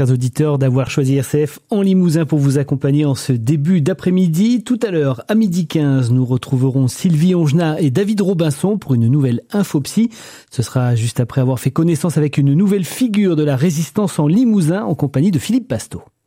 Chers auditeurs, d'avoir choisi RCF en Limousin pour vous accompagner en ce début d'après-midi. Tout à l'heure, à 12h15, nous retrouverons Sylvie Ongenat et David Robinson pour une nouvelle Infopsy. Ce sera juste après avoir fait connaissance avec une nouvelle figure de la résistance en Limousin en compagnie de Philippe Pasteau.